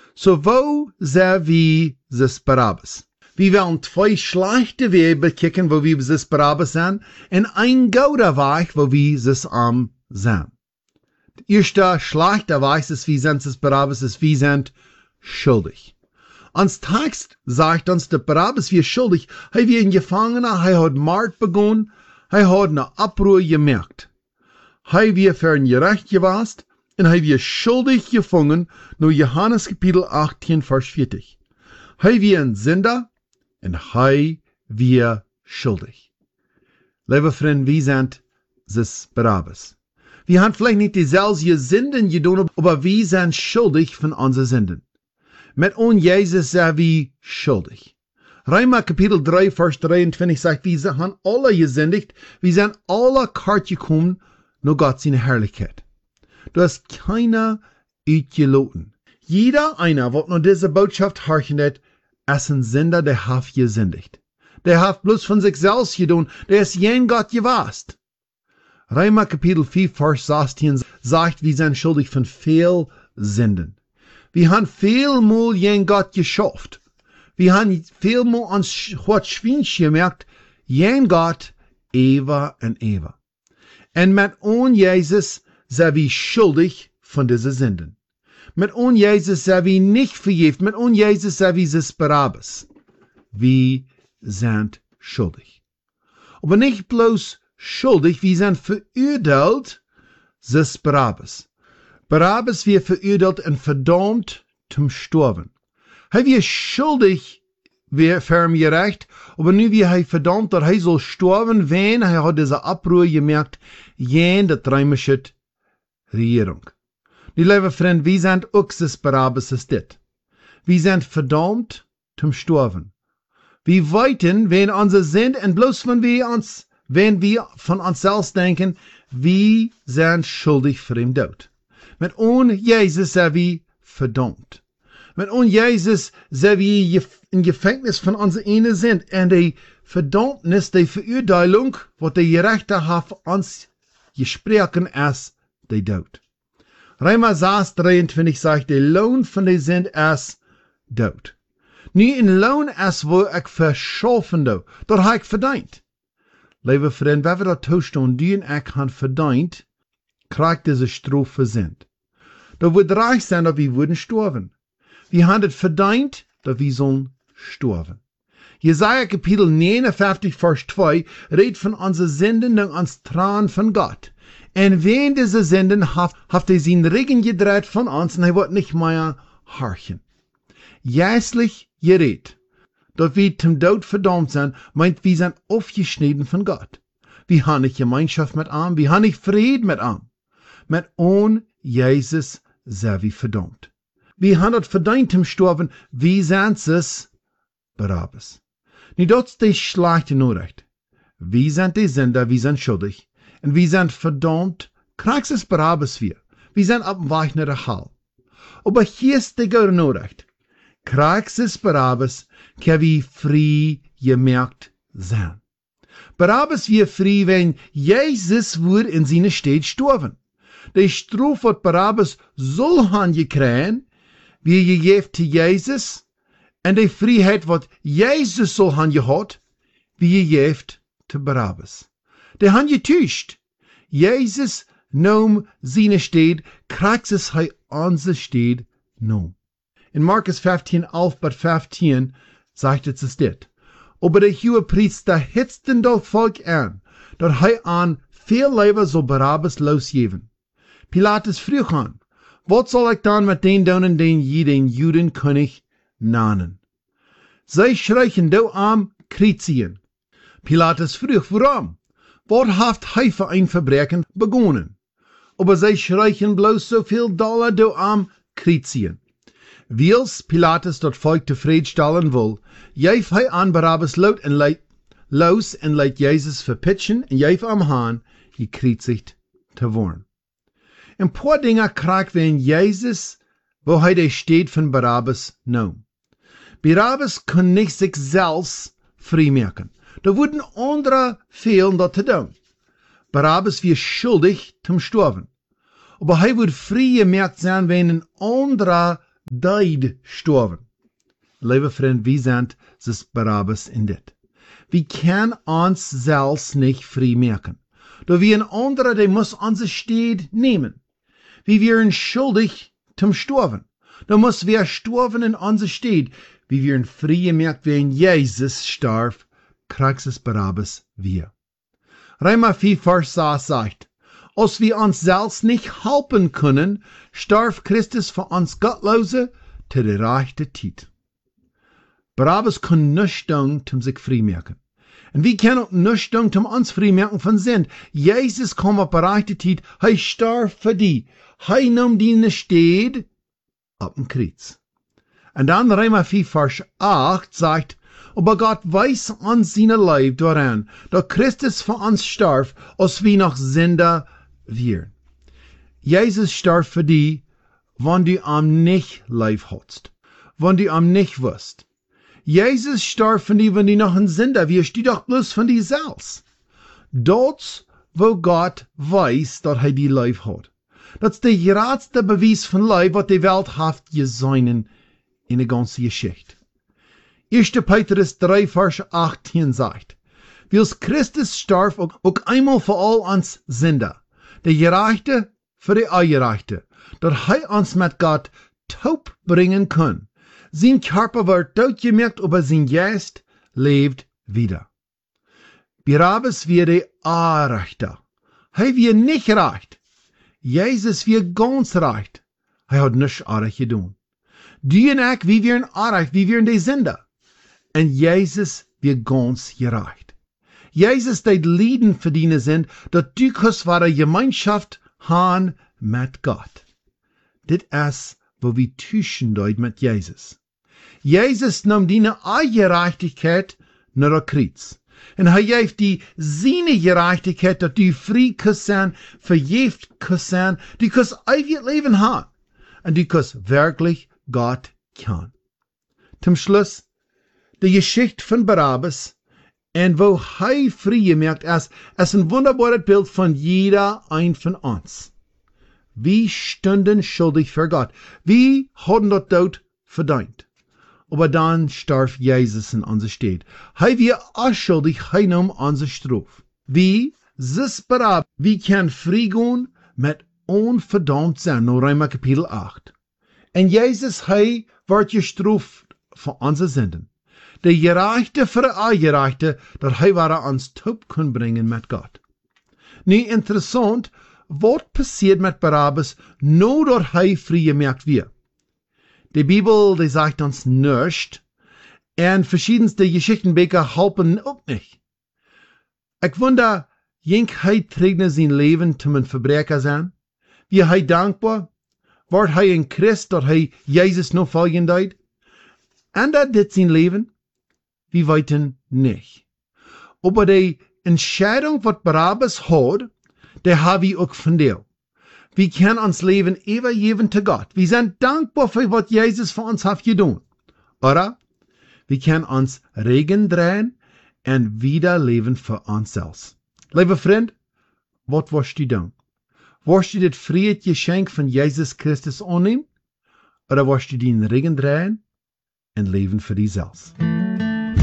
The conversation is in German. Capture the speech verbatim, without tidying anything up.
So wo sehr wie das Barabbas. Wir wollen zwei schlechte Wege kicken, wo wir das Barabbas sind, und ein guter Weg, wo wir das Arm sind. Der erste schlechte Weg ist, wir sind das Barabbas, ist, wir sind schuldig. Ans Text sagt uns, der Barabbas wir schuldig, er wie ein Gefangener, er hat Mord begonnen, er hat eine Abruhr gemerkt. Er wie für ein Gerecht gewast, und er wie schuldig gefangen, nur Johannes Kapitel achtzehn, Vers vierzig. Er wie ein Sünder, und er wie schuldig. Liebe Freunde, wir sind das Barabbas. Wir haben vielleicht nicht dieselben Sünden getan, aber wir sind schuldig von unseren Sünden. Mit uns Jesus sind wir schuldig. Römer Kapitel drei, Vers dreiundzwanzig sagt, wir haben alle gesündigt, wir sind alle kort gekommen, nur Gott seine Herrlichkeit. Du hast keiner uitgeloten. Jeder einer, der nur diese Botschaft horchen hat, ist ein Sünder, der hat gesündigt. Der hat bloß von sich selbst getan, der ist jen Gott gewast. Römer Kapitel vier, Vers sechzehn sagt, wir sind schuldig von viel Sünden. Wir haben vielmal jen Gott geschafft. Wir haben vielmal uns wat schwinsch gemerkt, jen Gott, Eva und Eva. Und mit uns Jesus sind wir schuldig von diesen Sünden. Mit uns Jesus sind wir nicht vergeben. Mit uns Jesus sind wir das Barabbas. Wir sind schuldig. Aber nicht bloß schuldig, wir sind verurteilt, das Barabbas. Barabbas wird verurteilt und verdammt zum Sterben. Er wird schuldig, wir für ihn gerecht, aber nu wie er verdammt, dass er soll sterben, wenn er hat diese Abruhr gemerkt, jen der träumische Regierung. Nu, liebe Freunde, wir sind auch das Barabbas ist dit. Wir sind verdammt zum Sterben. Wir weiten, wenn unsere sind, und bloß wenn wir uns, wenn wir von uns selbst denken, wir sind schuldig für den Tod. Mit uns Jesus sind wir verdammt. Mit uns Jesus sind wir in Gefängnis von unserer Ene sind. Und die Verdammnis, die Verurteilung, was die Gerechte hat uns gesprochen, ist der Tod. Römer sechs, dreiundzwanzig sagt, der Lohn von der Sünd ist Tod. Nu in Lohn ist, wo ich verschaffen do, dort habe ich verdient. Liebe Freunde, wenn wir da tauschen, die und ich haben verdient, kriegt diese Strafe sind. Da wird reich sein, dass wir würden sterben. Wir haben es verdient, dass wir sollen sterben. Jesaja Kapitel neunundfünfzig, Vers zwei, redet von unseren Sünden und uns Tran von Gott. Und wenn diese Sünden hat, hat er seinen Regen gedreht von uns und er wird nicht mehr horchen. Jährlich geredet, dass wir zum Tod verdammt sind, meint, wir sind aufgeschnitten von Gott. Wir haben nicht Gemeinschaft mit ihm, wir haben nicht Frieden mit ihm. Mit ohne Jesus sind wir verdammt. Wir haben das verdient zum Sterben, wie sind es Barabbas. Nicht das ist die schlechte Nachricht. Wir sind die Sünder, wir sind schuldig. Und wir sind verdammt, kriegst es Barabbas wir. Wir sind auf dem Weg nach der Hall. Aber hier ist die gute Nachricht. Kriegst es Barabbas, kann wir frei gemerkt sein. Barabbas wir frei, wenn Jesus wird in seine Stadt sterben. Die Strafe, was Barabbas soll haben gekriegt, wie gegeben zu Jesus, und die Freiheit, was Jesus soll haben gehabt, wie gegeben zu Barabbas. Die haben getäuscht. Jesus nahm seine Stadt, kriegt es hij unsere Stadt nahm. In Markus fünfzehn, elf bis fünfzehn sagt es es dit. Aber der Hohepriester hitzten das Volk an, dass hij an viel Leber soll Barabbas losgeben. Pilatus frug an, was soll ich dann mit den tun, den je den Judenkönig nannen? Sie schreien do am Kritien. Pilatus frug, warum? Was hat hij für ein Verbrechen begonnen? Aber sie schreien bloß so viel Dollar do am Kritien. Wiels Pilatus dat Volk tevredenstellen wil, geef hij aan Barabbas lood en leidt los en leidt Jezus verpitchen en geef am haan, gekreuzigt te worden. Een paar dingen krijgen we in Jezus, wo hij de steed van Barabbas naam. Barabbas kon niet zichzelf vrijmaken. Da wurden andere fehlen dat te doen. Barabbas was schuldig zum Sterben. Aber hij wordt vrij gemerkt zijn, wenn een andere deid gestorben. Liebe Freund, wie sind das Barabbas in dit? Wir können uns selbst nicht frei merken. Da wie ein anderer, der muss unsere Steht nehmen. Wie wir schuldig zum Storben. Da muss wer storben in unsere Steht. Wie wir frei merkt, wenn Jesus starb, kriegt es Barabbas wir. Römer vier, Vers sechs sagt, als wir uns selbst nicht helfen können, starb Christus für uns Gottlose zu der rechten Zeit. Barabbas kann nichts tun, um sich frei merken. Und wir können auch nichts tun, um uns frei merken von Sinn. Jesus kam auf der rechten Zeit, er starb für die. Er nahm die Steht auf dem Kreuz. Und dann Römer vier, Vers acht sagt, aber Gott weiß an seinem Leib daran, dass Christus für uns starb, als wir noch Sünder wären. Jesus starb für die, wenn du am nicht Leib hast, wenn du am nicht wirst. Jesus starb für die, wenn du noch ein Sünder wirst, die doch bloß von dir selbst. Dort, wo Gott weiß, dass er die Leib hat. Das ist der geradste Beweis von Leib, was die Welt hat gesehen in der ganzen Geschichte. erster Petrus drei, Vers achtzehn sagt, wie Christus starb, auch einmal für all uns Sünder, der Gerechte für die Ungerechte, dass er uns mit Gott taub bringen kann. Sein Körper wird tot gemerkt, aber sein Geist lebt wieder. Barabbas wir der Unrechte. Er wir nicht recht. Jesus wir ganz recht. Er hat nichts Unrecht getan. Du und ich, wie wir in Unrecht, wie wir in die Sünder. Und Jesus wir ganz gerecht. Jesus deed Lieden verdienen sind, dass du kannst wahre Gemeinschaft haben mit Gott. Dit ist, wo wir tüschen deut mit Jesus. Jesus nahm die Gerechtigkeit nach der Kreuz. Und er gab die seine Gerechtigkeit, dass du frei kannst sein, verjeft kannst sein, du kannst ewig Leben haben. Und du kannst wirklich Gott kennen. Zum Schluss, die Geschichte von Barabbas, und wo er frei gemerkt ist, ist ein wunderbares Bild von jeder ein von uns. Wir stünden schuldig für Gott. Wir haben das Tod verdient. Aber dann starb Jesus in unserer Stadt. Er wir auch schuldig, er nahm unsere Strafe. Wie, das Barabbas, wir können frei gehen mit unverdammt sein, nur Römer Kapitel acht. Und Jesus, er wird gestraft für unsere Sünden. Der Gerechte für der Ungerechte, dass er war uns taub können bringen mit Gott. Nu interessant, was passiert mit Barabbas, nur dass er frei gemerkt wird. Die Bibel, die sagt uns nichts, und verschiedenste Geschichtenbücher helfen auch nicht. Ich wundere, jink er trägt sein Leben zum ein Verbrecher sein? Wie er dankbar? Wird er ein Christ, dass er Jesus noch folgen deut? Ändert dit sein Leben? Wir weiten nicht. Aber die Entscheidung, was Barabbas hat, der habe ich auch von dir. Wir können uns Leben übergeben zu Gott. Wir sind dankbar für was Jesus für uns hat getan. Oder? Wir können uns Regen drehen und wieder leben für uns selbst. Lieber Freund, was wirst du tun? Wirst du das Friedgeschenk von Jesus Christus annehmen? Oder wirst du den Regen drehen und leben für dich selbst?